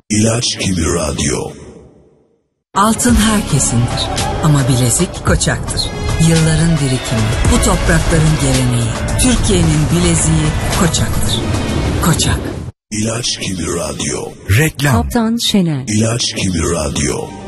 İlaç gibi radyo. Altın herkesindir ama bilezik Koçak'tır. Yılların birikimi, bu toprakların geleneği. Türkiye'nin bileziği Koçak'tır. Koçak. İlaç gibi radyo. Reklam. Kaptan Şener. İlaç gibi radyo.